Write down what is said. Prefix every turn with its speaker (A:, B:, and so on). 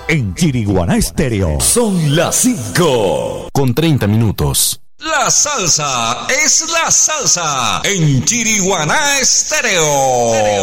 A: en Chiriguaná Estéreo.
B: Son las 5:30.
C: La salsa es la salsa en Chiriguaná Estéreo.